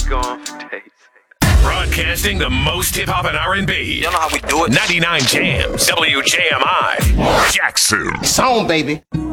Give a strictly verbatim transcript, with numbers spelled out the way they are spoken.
gone for days. Broadcasting the most hip-hop and R and B. You know how we do it. ninety-nine Jams, W J M I, Jackson. It's on, baby.